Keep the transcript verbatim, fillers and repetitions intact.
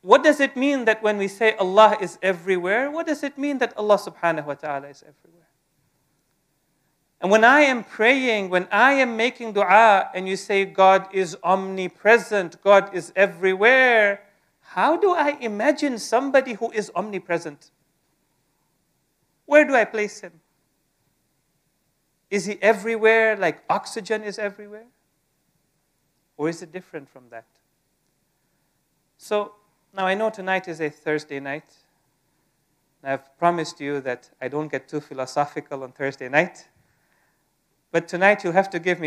what does it mean that when we say Allah is everywhere, what does it mean that Allah subhanahu wa ta'ala is everywhere? And when I am praying, when I am making dua, and you say God is omnipresent, God is everywhere, how do I imagine somebody who is omnipresent? Where do I place him? Is he everywhere like oxygen is everywhere? Or is it different from that? So, now I know tonight is a Thursday night. I've promised you that I don't get too philosophical on Thursday night. But tonight you'll have to give me